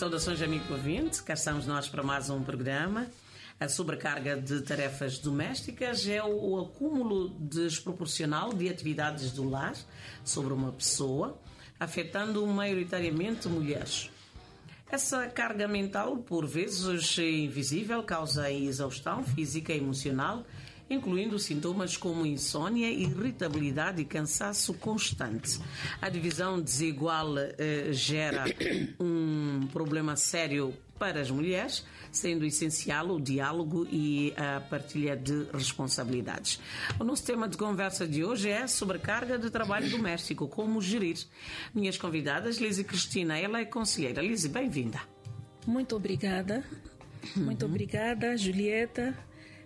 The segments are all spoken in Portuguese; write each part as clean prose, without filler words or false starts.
Saudações, amigo ouvinte, cá estamos nós para mais um programa. A sobrecarga de tarefas domésticas é o acúmulo desproporcional de atividades do lar sobre uma pessoa, afetando maioritariamente mulheres. Essa carga mental, por vezes invisível, causa exaustão física e emocional, incluindo sintomas como insônia, irritabilidade e cansaço constante. A divisão desigual gera um problema sério para as mulheres, sendo essencial o diálogo e a partilha de responsabilidades. O nosso tema de conversa de hoje é sobrecarga de trabalho doméstico, como gerir. Minhas convidadas, Lise Cristina, ela é conselheira. Lise, bem-vinda. Muito obrigada. Muito obrigada, Julieta.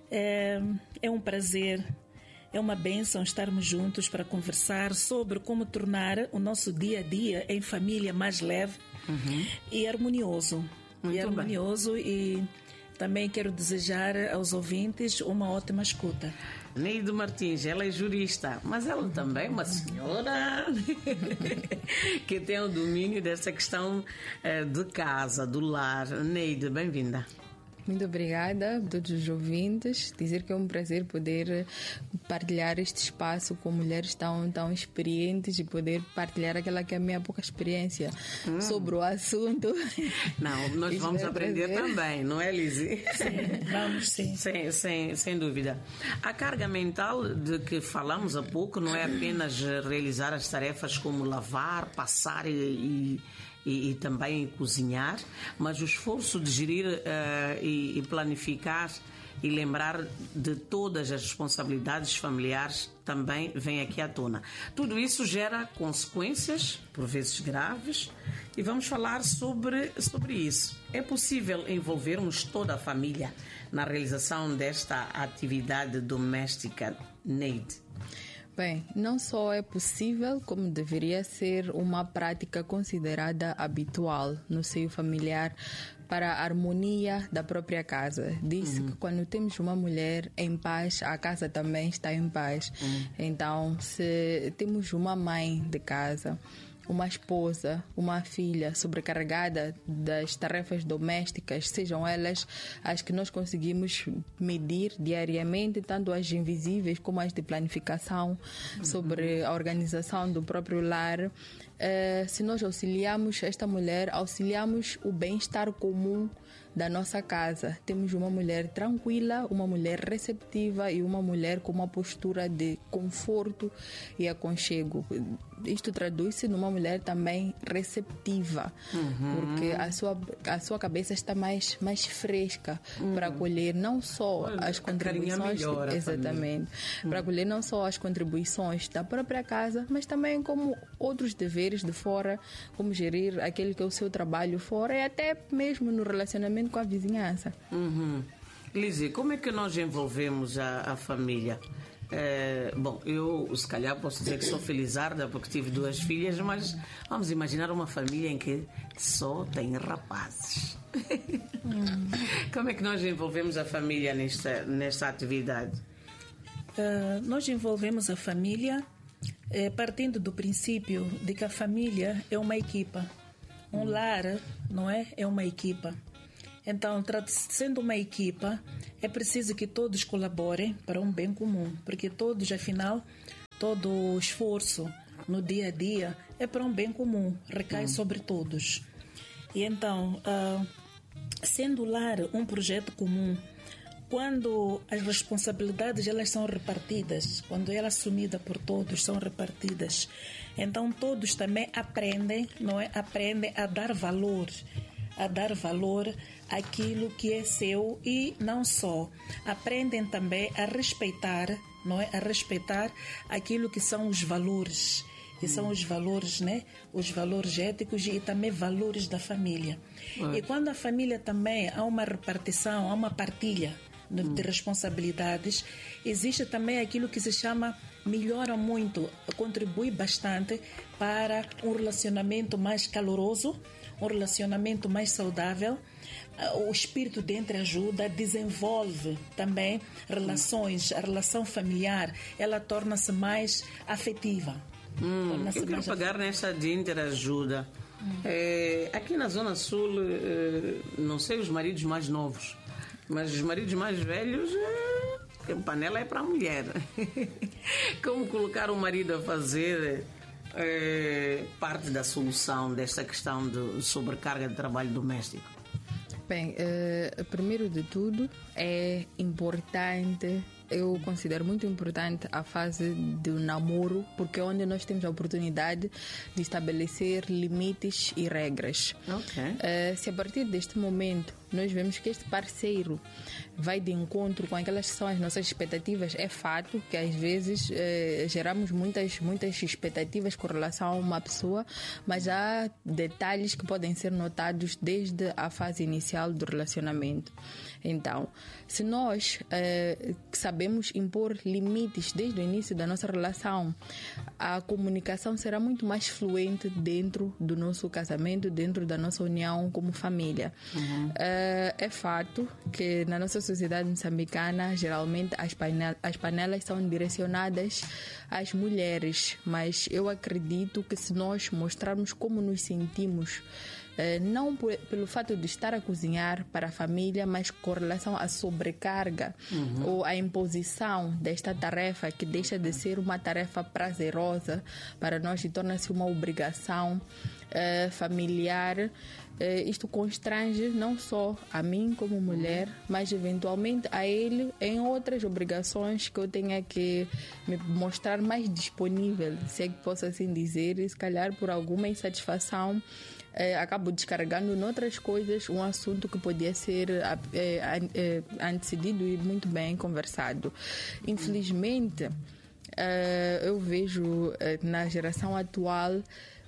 É um prazer, é uma bênção estarmos juntos para conversar sobre como tornar o nosso dia a dia em família mais leve e harmonioso. E também quero desejar aos ouvintes uma ótima escuta. Neide Martins, ela é jurista, mas ela também é uma senhora que tem o domínio dessa questão de casa, do lar. Neide, bem-vinda. Muito obrigada a todos os ouvintes. Dizer que é um prazer poder partilhar este espaço com mulheres tão experientes e poder partilhar aquela que é a minha pouca experiência sobre o assunto. Não, nós vamos aprender também, não é, Lise? Sim, vamos sim. Sem dúvida. A carga mental de que falamos há pouco não é apenas realizar as tarefas como lavar, passar e também cozinhar, mas o esforço de gerir e planificar e lembrar de todas as responsabilidades familiares também vem aqui à tona. Tudo isso gera consequências, por vezes graves, e vamos falar sobre isso. É possível envolvermos toda a família na realização desta atividade doméstica, Neide? Bem, não só é possível, como deveria ser uma prática considerada habitual no seio familiar para a harmonia da própria casa. Diz que quando temos uma mulher em paz, a casa também está em paz. Então, se temos uma mãe de casa, uma esposa, uma filha sobrecarregada das tarefas domésticas, sejam elas as que nós conseguimos medir diariamente, tanto as invisíveis como as de planificação, sobre a organização do próprio lar. Se nós auxiliamos esta mulher, auxiliamos o bem-estar comum da nossa casa. Temos uma mulher tranquila, uma mulher receptiva e uma mulher com uma postura de conforto e aconchego. Isto traduz-se numa mulher também receptiva, porque a sua cabeça está mais fresca para acolher não só as contribuições, exatamente, para acolher não só as contribuições da própria casa, mas também como outros deveres de fora, como gerir aquele que é o seu trabalho fora e até mesmo no relacionamento com a vizinhança. Lise, como é que nós envolvemos a família? Bom, eu se calhar posso dizer que sou felizarda porque tive 2 filhas, mas vamos imaginar uma família em que só tem rapazes. Como é que nós envolvemos a família nesta atividade? Nós envolvemos a família partindo do princípio de que a família é uma equipa. Um lar, não é? É uma equipa. Então, sendo uma equipa, é preciso que todos colaborem para um bem comum, porque todos, afinal, todo o esforço no dia a dia é para um bem comum, recai sobre todos. E então, sendo o lar um projeto comum, quando as responsabilidades elas são repartidas, quando ela é assumida por todos, são repartidas, então todos também aprendem, não é? Aprendem a dar valor àquilo que é seu e não só. Aprendem também a respeitar, não é? A respeitar aquilo que são os valores. Que são os valores, né? Os valores éticos e também valores da família. E quando a família também há uma repartição, há uma partilha de responsabilidades, existe também aquilo que se chama, melhora muito, contribui bastante para um relacionamento mais caloroso, um relacionamento mais saudável. O espírito de entreajuda desenvolve também relações, a relação familiar, ela torna-se mais afetiva. Eu quero pegar nessa de interajuda. Aqui na Zona Sul, não sei os maridos mais novos, mas os maridos mais velhos, a panela é para a mulher. Como colocar o marido a fazer parte da solução desta questão de sobrecarga de trabalho doméstico? Bem, primeiro de tudo, é importante, eu considero muito importante a fase do namoro, porque é onde nós temos a oportunidade de estabelecer limites e regras. Se a partir deste momento nós vemos que este parceiro vai de encontro com aquelas que são as nossas expectativas, é fato que às vezes geramos muitas expectativas com relação a uma pessoa, mas há detalhes que podem ser notados desde a fase inicial do relacionamento. Então, se nós sabemos impor limites desde o início da nossa relação, a comunicação será muito mais fluente dentro do nosso casamento, dentro da nossa união como família. É fato que na nossa sociedade moçambicana, geralmente as panelas são direcionadas às mulheres, mas eu acredito que se nós mostrarmos como nos sentimos, não pelo fato de estar a cozinhar para a família, mas com relação à sobrecarga ou à imposição desta tarefa, que deixa de ser uma tarefa prazerosa para nós e torna-se uma obrigação familiar. Isto constrange não só a mim como mulher, mas eventualmente a ele em outras obrigações que eu tenha que me mostrar mais disponível, se é que posso assim dizer, e se calhar por alguma insatisfação acabo descarregando noutras coisas um assunto que podia ser antecedido e muito bem conversado. Infelizmente, eu vejo na geração atual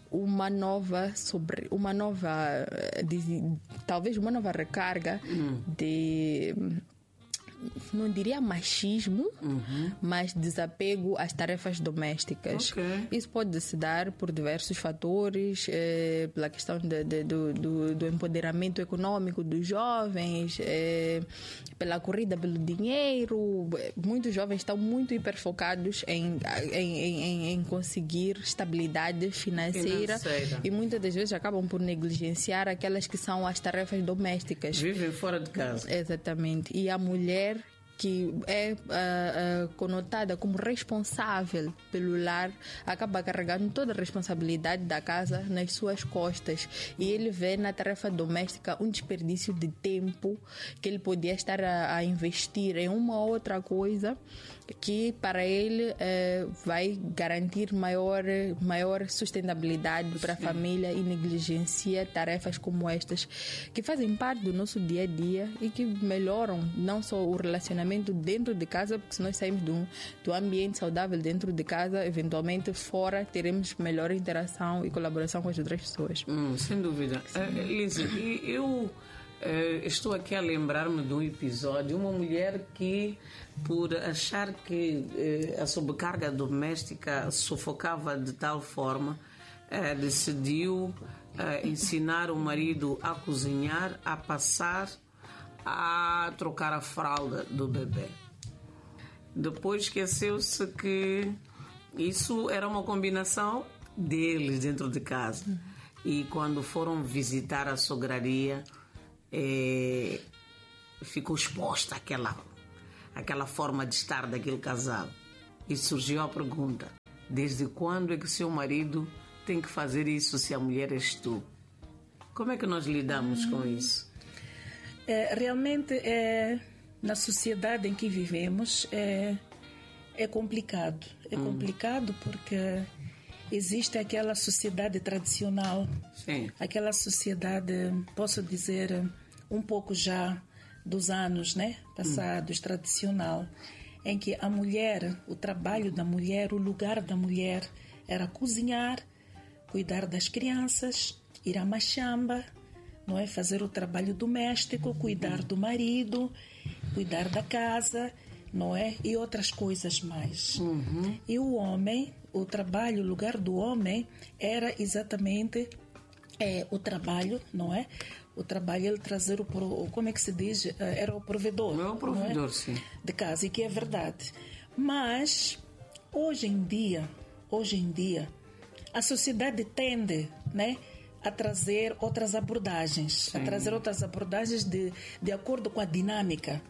talvez uma nova recarga de, não diria machismo, mas desapego às tarefas domésticas. Isso pode se dar por diversos fatores, pela questão do empoderamento econômico dos jovens, pela corrida pelo dinheiro. Muitos jovens estão muito hiperfocados em conseguir estabilidade financeira e muitas das vezes acabam por negligenciar aquelas que são as tarefas domésticas. Vivem fora de casa. Exatamente. E a mulher que é conotada como responsável pelo lar, acaba carregando toda a responsabilidade da casa nas suas costas, e ele vê na tarefa doméstica um desperdício de tempo que ele podia estar a investir em uma outra coisa que para ele vai garantir maior sustentabilidade para a família, e negligencia tarefas como estas que fazem parte do nosso dia a dia e que melhoram não só o relacionamento dentro de casa, porque se nós saímos do ambiente saudável dentro de casa, eventualmente fora teremos melhor interação e colaboração com as outras pessoas. Sem dúvida. Lindsay, eu estou aqui a lembrar-me de um episódio, uma mulher que, por achar que a sobrecarga doméstica sufocava de tal forma, decidiu ensinar o marido a cozinhar, a passar, a trocar a fralda do bebê. Depois esqueceu-se que isso era uma combinação deles dentro de casa. E quando foram visitar a sograria, ficou exposta àquela forma de estar daquele casal. E surgiu a pergunta: desde quando é que o seu marido tem que fazer isso se a mulher és tu? Como é que nós lidamos com isso? Realmente, na sociedade em que vivemos, é complicado. É complicado porque existe aquela sociedade tradicional. Sim. Aquela sociedade, posso dizer, um pouco já dos anos, né, passados, tradicional, em que a mulher, o trabalho da mulher, o lugar da mulher era cozinhar, cuidar das crianças, ir à machamba, não é? Fazer o trabalho doméstico, cuidar do marido, cuidar da casa, não é? E outras coisas mais. E o homem, o trabalho, o lugar do homem era exatamente o trabalho, não é? O trabalho, ele trazer como é que se diz? Era o provedor. Não é o provedor, sim. De casa, e que é verdade. Mas, hoje em dia, a sociedade tende, né, a trazer outras abordagens, de acordo com a dinâmica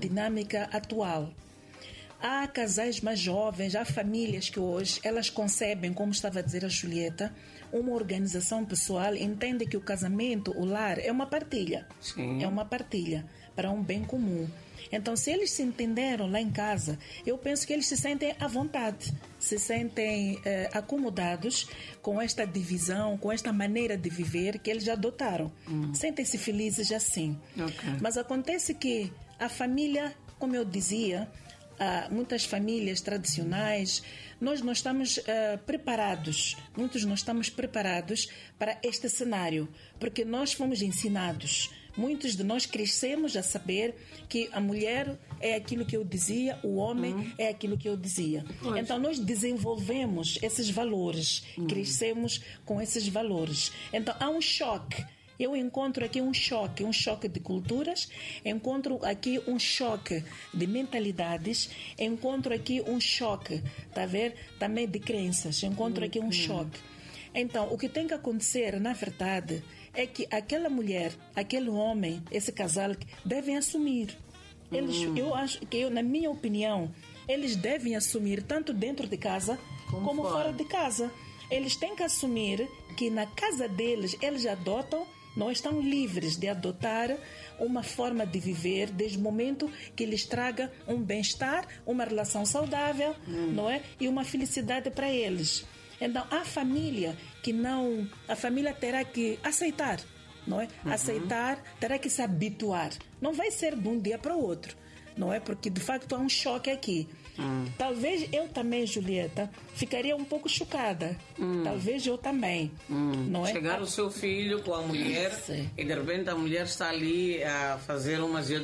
atual. Há casais mais jovens, há famílias que hoje elas concebem, como estava a dizer a Julieta, uma organização pessoal, entendem que o casamento, o lar, é uma partilha. Sim. É uma partilha para um bem comum. Então, se eles se entenderam lá em casa, eu penso que eles se sentem à vontade, se sentem acomodados com esta divisão, com esta maneira de viver que eles já adotaram. Sentem-se felizes assim. Okay. Mas acontece que a família, como eu dizia, muitas famílias tradicionais, nós não estamos preparados, muitos não estamos preparados para este cenário, porque nós fomos ensinados. Muitos de nós crescemos a saber que a mulher é aquilo que eu dizia, o homem é aquilo que eu dizia. Pois. Então nós desenvolvemos esses valores, crescemos com esses valores. Então há um choque. Eu encontro aqui um choque de culturas, encontro aqui um choque de mentalidades, encontro aqui um choque, tá a ver? Também de crenças, encontro aqui um choque. Então, o que tem que acontecer, na verdade, é que aquela mulher, aquele homem, esse casal, devem assumir. Eu acho que, na minha opinião, eles devem assumir tanto dentro de casa como fora de casa. Eles têm que assumir que na casa deles, eles adotam, não estão livres de adotar uma forma de viver desde o momento que lhes traga um bem-estar, uma relação saudável, não é? E uma felicidade para eles. Então, a família terá que aceitar, não é? Aceitar, terá que se habituar. Não vai ser de um dia para o outro, não é? Porque, de facto, há um choque aqui. Talvez eu também, Julieta, ficaria um pouco chocada. Talvez eu também, não é? Chegar o seu filho com a mulher Sim. e, de repente, a mulher está ali a fazer umas